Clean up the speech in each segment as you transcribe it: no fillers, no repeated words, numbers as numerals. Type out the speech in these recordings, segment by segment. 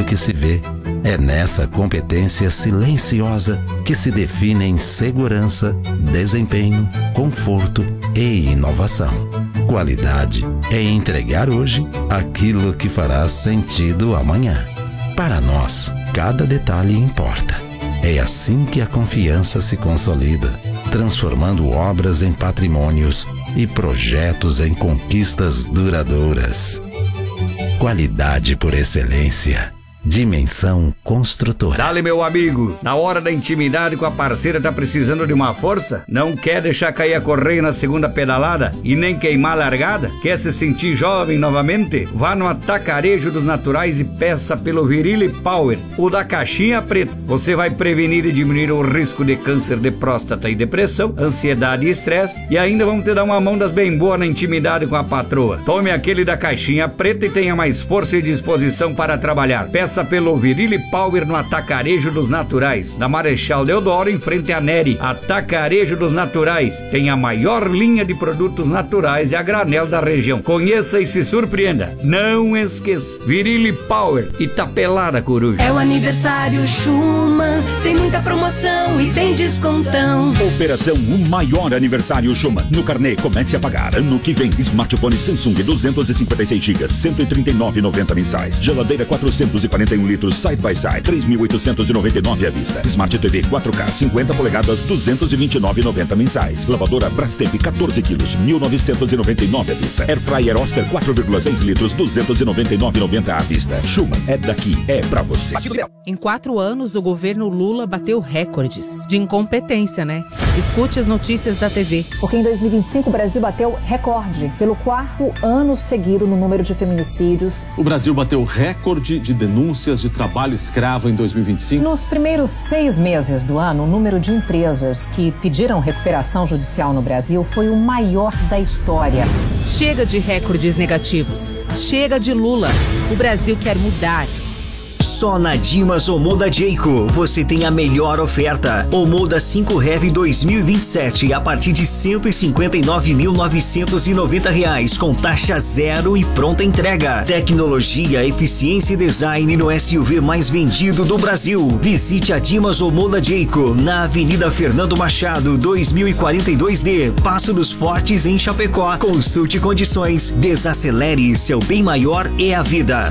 que se vê. É nessa competência silenciosa que se definem segurança, desempenho, conforto e inovação. Qualidade é entregar hoje aquilo que fará sentido amanhã. Para nós, cada detalhe importa. É assim que a confiança se consolida, transformando obras em patrimônios e projetos em conquistas duradouras. Qualidade por excelência. Dimensão Construtora. Dale, meu amigo, na hora da intimidade com a parceira tá precisando de uma força? Não quer deixar cair a correia na segunda pedalada e nem queimar a largada? Quer se sentir jovem novamente? Vá no Atacarejo dos Naturais e peça pelo Virile Power, o da caixinha preta. Você vai prevenir e diminuir o risco de câncer de próstata e depressão, ansiedade e estresse, e ainda vamos te dar uma mão das bem boas na intimidade com a patroa. Tome aquele da caixinha preta e tenha mais força e disposição para trabalhar. Peça pelo Virile Power no Atacarejo dos Naturais, na Marechal Deodoro, em frente à Neri. Atacarejo dos Naturais tem a maior linha de produtos naturais e a granel da região. Conheça e se surpreenda. Não esqueça, Virile Power, Itapelada, Coruja. É o aniversário Schumann, tem muita promoção e tem descontão. Operação O Maior Aniversário Schumann. No carnê, comece a pagar. Ano que vem, smartphone Samsung 256 GB, R$ 139,90 mensais. Geladeira 441 litros side by side, 3.899 à vista. Smart TV 4K 50 polegadas, 229,90 mensais. Lavadora Brastemp 14 quilos, 1.999 à vista. Air Fryer Oster 4,6 litros, 299,90 à vista. Schumann é daqui, é pra você. Em 4 anos, o governo Lula bateu recordes de incompetência, né? Escute as notícias da TV. Porque em 2025 o Brasil bateu recorde pelo 4º ano seguido no número de feminicídios. O Brasil bateu recorde de denúncias de trabalho escravo em 2025. Nos primeiros 6 meses do ano, o número de empresas que pediram recuperação judicial no Brasil foi o maior da história. Chega de recordes negativos. Chega de Lula. O Brasil quer mudar. Só na Dimas Omoda Jayco você tem a melhor oferta. Omoda 5 Heavy 2027 a partir de R$ 159.990 com taxa zero e pronta entrega. Tecnologia, eficiência e design no SUV mais vendido do Brasil. Visite a Dimas Omoda Jayco na Avenida Fernando Machado 2042D, Passo dos Fortes, em Chapecó. Consulte condições. Desacelere, seu bem maior é a vida.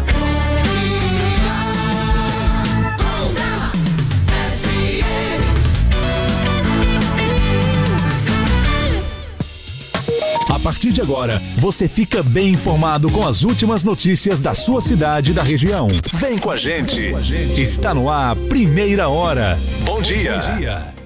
A partir de agora, você fica bem informado com as últimas notícias da sua cidade e da região. Vem com a gente. Está no ar, Primeira Hora. Bom dia.